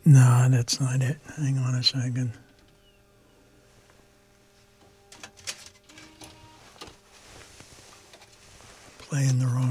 No, that's not it. Hang on a second. Playing the wrong